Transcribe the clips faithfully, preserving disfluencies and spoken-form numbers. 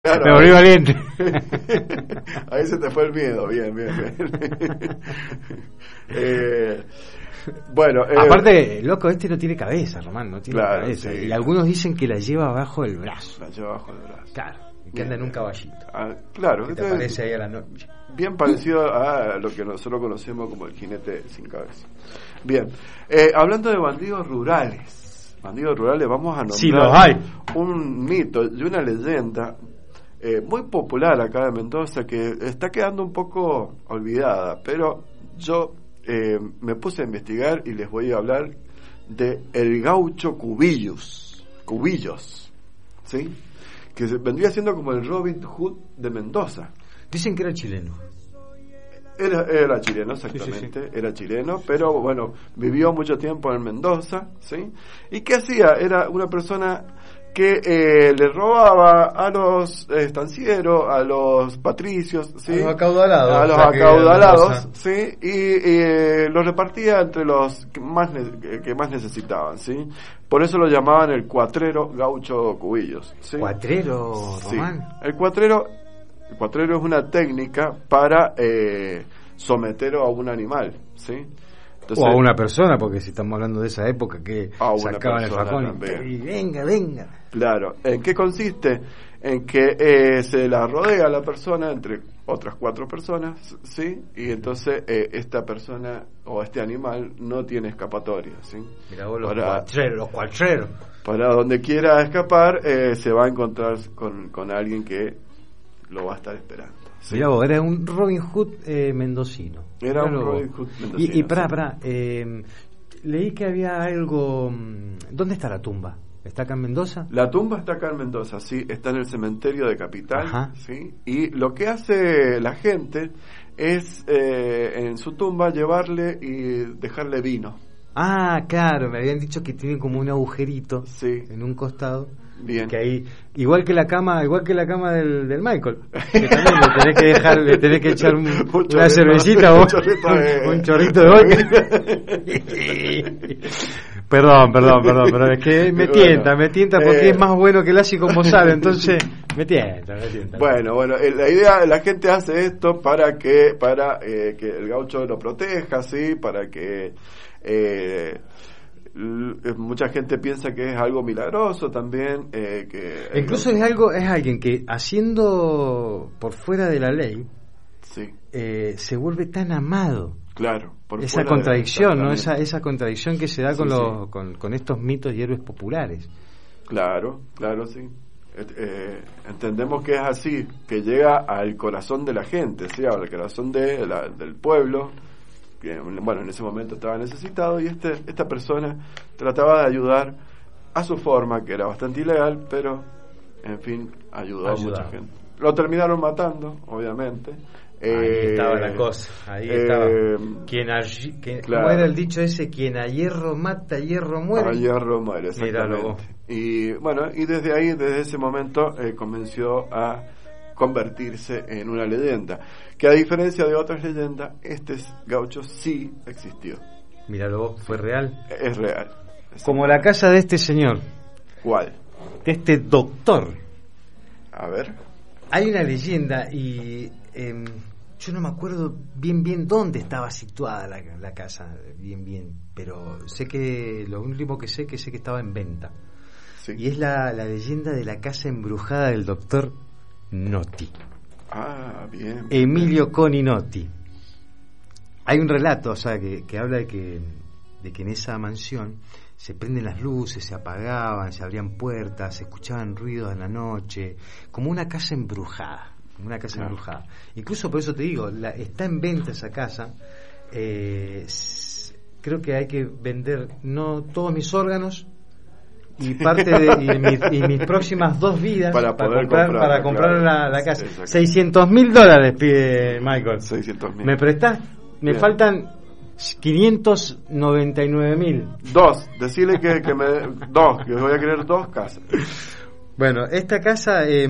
Claro, me volví valiente. Ahí se te fue el miedo, bien, bien, bien. eh, bueno, eh, aparte, loco, este no tiene cabeza, Román, no tiene claro, cabeza. sí, y algunos dicen que la lleva abajo del brazo. La lleva abajo del brazo. Claro, y que Bien, anda en un bien. caballito. Ah, claro, Que te entonces, aparece ahí a la noche. bien parecido a lo que nosotros conocemos como el jinete sin cabeza. Bien, eh, hablando de bandidos rurales, bandidos rurales, vamos a nombrar Sí, los hay. un mito y una leyenda eh, muy popular acá de Mendoza que está quedando un poco olvidada, pero yo eh, me puse a investigar y les voy a hablar de el gaucho Cubillos, Cubillos, ¿sí? Que se vendría siendo como el Robin Hood de Mendoza. Dicen que era chileno. Era, era chileno, exactamente, Sí, sí, sí. era chileno, pero bueno, vivió mucho tiempo en Mendoza, ¿sí? ¿Y qué hacía? Era una persona que eh, le robaba a los estancieros, a los patricios, ¿sí? A los acaudalados. A los ya que acaudalados, Mendoza. ¿sí? Y, y eh, los repartía entre los que más, ne- que más necesitaban, ¿sí? Por eso lo llamaban el cuatrero gaucho Cubillos, ¿sí? Cuatrero, Sí. Román. El cuatrero, el cuatrero es una técnica para eh, someter a un animal, ¿sí? Entonces, O a una persona, porque si estamos hablando de esa época que A una sacaban el persona facón también. y, y venga, venga. claro, ¿en qué consiste? En que eh, se la rodea a la persona entre otras cuatro personas, ¿sí? Y entonces eh, esta persona o este animal no tiene escapatoria, ¿sí? Mira vos, los Para- cuatreros, los cuatreros. Para donde quiera escapar, eh, se va a encontrar con, con alguien que lo va a estar esperando. ¿sí? Mirá vos, era un Robin Hood eh, mendocino. Era un Mirá vos. Robin Hood mendocino, Y, y pará, sí. pará, eh, leí que había algo... mm, ¿Dónde está la tumba? ¿Está acá en Mendoza? La tumba está acá en Mendoza, sí, está en el cementerio de Capital, Ajá. sí, y lo que hace la gente es eh, en su tumba llevarle y dejarle vino, Ah, claro, me habían dicho que tiene como un agujerito sí, en un costado. bien. Que ahí, igual que la cama, igual que la cama del, del Michael, que también le tenés que dejar, le tenés que echar un, Un una chorrito, cervecita un vos, chorrito de- un chorrito de vodka. Perdón, perdón, perdón, pero es que me Bueno, tienta, me tienta porque eh, es más bueno que el ácido con sal, entonces me tienta, me tienta. Bueno, bueno, eh, la idea, la gente hace esto para que, para eh, que el gaucho lo proteja, sí, para que eh, l- mucha gente piensa que es algo milagroso también, eh, que el Incluso gaucho- es algo, es alguien que haciendo por fuera de la ley sí, eh, se vuelve tan amado. claro, por Esa fuera de- contradicción, ¿no? Esa, exactamente. esa contradicción que se da Sí, con, sí. los, con, con estos mitos y héroes populares. Claro, claro, sí. Eh, eh, entendemos que es así, que llega al corazón de la gente, ¿sí? Al corazón de la- del pueblo, que bueno, en ese momento estaba necesitado, y este, esta persona trataba de ayudar a su forma, que era bastante ilegal, pero en fin, ayudó a Ayudaba. mucha gente. Lo terminaron matando, obviamente. Ahí Eh, estaba la cosa, ahí eh, estaba. Quien a, quien, claro. ¿Cómo era el dicho ese? Quien a hierro mata, a hierro muere. A hierro muere, Míralo vos. exactamente. Y bueno, y desde ahí, desde ese momento, eh, comenzó a convertirse en una leyenda. Que a diferencia de otras leyendas, este gaucho sí existió. Míralo vos, fue real. Es real. Como la casa de este señor, ¿Cuál? de este doctor. A ver. Hay una leyenda y em, yo no me acuerdo bien bien dónde estaba situada la, la casa, bien bien, pero sé que lo último que sé que sé que estaba en venta. Sí. Y es la, la leyenda de la casa embrujada del doctor Notti, Ah, bien. Emilio Coni Notti. Hay un relato, o sea, que, que habla de que, de que en esa mansión se prenden las luces, se apagaban, se abrían puertas, se escuchaban ruidos en la noche, como una casa embrujada, como una casa Claro. embrujada. Incluso por eso te digo, la, está en venta esa casa. Eh, s- creo que hay que vender no todos mis órganos y parte de y, mi- y mis próximas dos vidas Para poder comprar, comprarla, para comprar claro. la, la casa. Exacto. seiscientos mil dólares pide Michael. seiscientos mil. ¿Me prestás? Me Bien. faltan quinientos noventa y nueve mil. Dos. Decirle que, que me... Dos. Que voy a querer dos casas. Bueno, esta casa... Eh,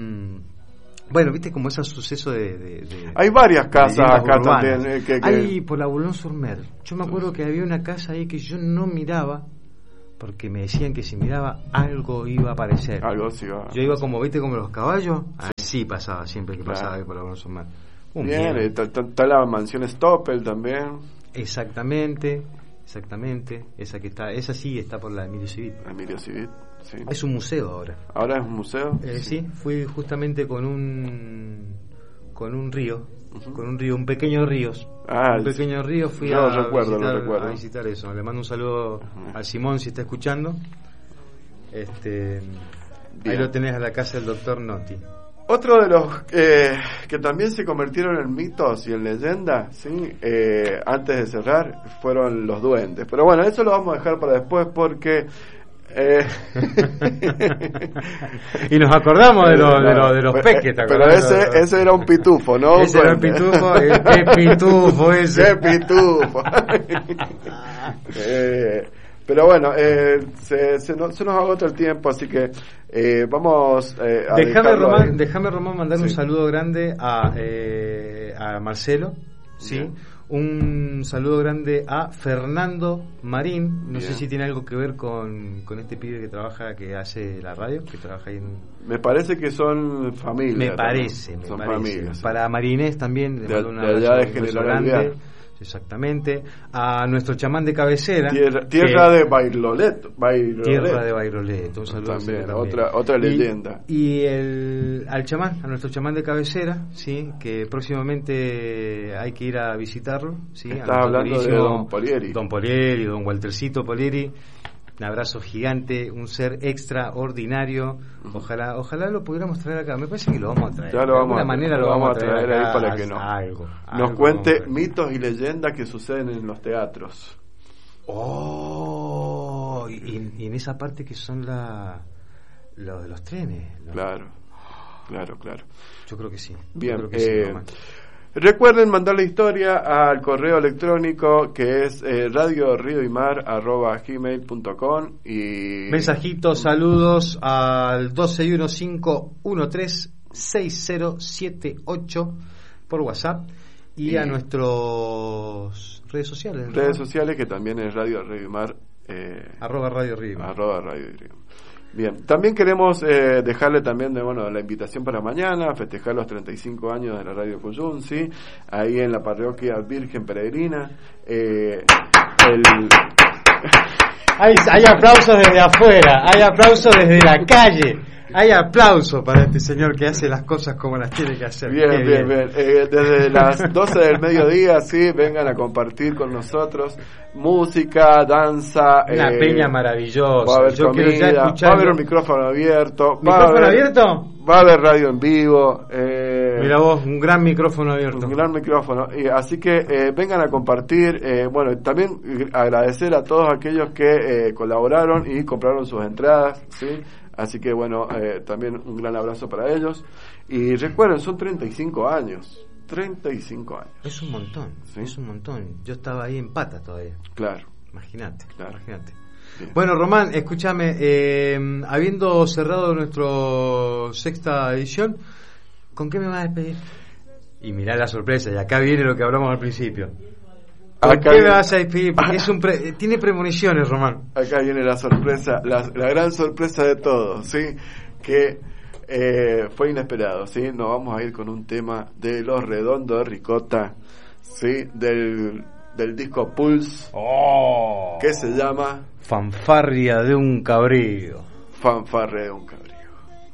bueno, viste como ese suceso de... de, de Hay varias casas leyendas acá urbanas. también. eh, que, que- Hay por la Boulogne-sur-Mer. Yo me acuerdo que había una casa ahí que yo no miraba porque me decían que si miraba algo iba a aparecer. Algo sí va. Yo iba como, ¿viste? Como los caballos. Sí. Así pasaba siempre que Claro. pasaba ahí por Alonso Mar. Un Bien, miedo. eh, está, está- está la mansión Stoppel también, Exactamente, exactamente. Esa que está, esa sí está por la Emilio Civit. Emilio Civit, sí. Es un museo ahora. Ahora es un museo. Eh, sí, fui justamente con un con un río, Ujú. con un río, un pequeño río. Ah, un pequeño río fui yo a, lo recuerdo, lo visitar, recuerdo. a visitar eso. Le mando un saludo Ujú. al Simón si está escuchando. Este, ahí Bien. lo tenés a la casa del doctor Notti. Otro de los eh, que también se convirtieron en mitos y en leyendas, ¿sí? Eh, antes de cerrar, fueron los duendes. Pero bueno, eso lo vamos a dejar para después porque... Eh... Y nos acordamos de, lo, de, lo, de los Pero- peques, ¿te Pero acordás? ese, ese era un pitufo, ¿no? Ese era el Duende. pitufo, el- qué pitufo ese. ¡Qué pitufo! Eh, pero bueno, eh, se, se, nos, se nos agota el tiempo, así que eh, vamos eh, a Déjame dejarlo Román, ahí. déjame Román mandar un Sí. saludo grande a, eh, a Marcelo, sí, Bien. un saludo grande a Fernando Marín, no sé Bien. si tiene algo que ver con, con este pibe que trabaja, que hace la radio, que trabaja ahí en... Me parece que son familias. Me también. parece, me son parece. familias. sí. Para Marinés también, le De- mando un de allá abrazo, de un beso General grande. Alvear. Exactamente. A nuestro chamán de cabecera. Tierra, tierra que- de Bailolet. Bailolet. Tierra de Bairolet, un saludo También, ese otra- otra Y- leyenda. Y, el, al chamán, a nuestro chamán de cabecera, sí, que próximamente hay que ir a visitarlo, sí. a Estás nuestro hablando de queridísimo don Polieri. Don Polieri, don Waltercito Polieri. Un abrazo gigante, un ser extraordinario. Ojalá, ojalá lo pudiéramos traer acá. Me parece que lo vamos a traer. Ya lo de vamos alguna a- manera lo vamos a traer, ahí acá para a- que nos- algo, Nos algo cuente vamos a traer. mitos y leyendas que suceden en los teatros. Oh, y, y en esa parte que son la, lo de los trenes. ¿no? Claro, claro, claro. Yo creo que sí. Bien, Yo creo que sí, eh, Román. recuerden mandar la historia al correo electrónico que es eh, radio río y mar arroba gmail punto com y Mensajitos, saludos al doce y uno cinco uno tres seis cero siete ocho por WhatsApp y, Y- a nuestros redes sociales. ¿no? redes sociales que también es radio río y mar eh, Arroba Radio Río. arroba radio y río. Bien, también queremos eh, dejarle también de, bueno, la invitación para mañana, festejar los treinta y cinco años de la Radio Cuyún, ¿sí? Ahí en la parroquia Virgen Peregrina. Eh, el... Hay, hay aplausos desde afuera, hay aplausos desde la calle, hay aplausos para este señor que hace las cosas como las tiene que hacer. Bien, Qué bien, bien. Eh, desde las doce del mediodía, sí, vengan a compartir con nosotros música, danza. Una eh, peña maravillosa. Va a haber Yo quiero ya comida, escuchar. va a haber un micrófono abierto. va a ¿Micrófono haber- abierto? Va a haber radio en vivo. Eh, Mira vos, un gran micrófono abierto. Un gran micrófono. Y así que eh, vengan a compartir. Eh, bueno, también eh, agradecer a todos aquellos que eh, colaboraron y compraron sus entradas, ¿sí? Así que bueno, eh, también un gran abrazo para ellos. Y recuerden, son treinta y cinco años. treinta y cinco años. Es un montón, Sí. es un montón. Yo estaba ahí en patas todavía. Claro. Imagínate, Claro. imagínate. Bien. Bueno, Román, escúchame, eh, habiendo cerrado nuestra sexta edición, ¿con qué me vas a despedir? Y mirá la sorpresa, y acá viene lo que hablamos al principio. ¿Con Acá qué viene- me vas a despedir? Porque es un pre- tiene premoniciones, Román. Acá viene la sorpresa, la, la gran sorpresa de todos, ¿sí? Que eh, fue inesperado, ¿sí? Nos vamos a ir con un tema de Los Redondos de Ricota, ¿sí? Del, del disco Pulse, Oh. que se llama Fanfarria de un cabrío. Fanfarre de un Cabrío.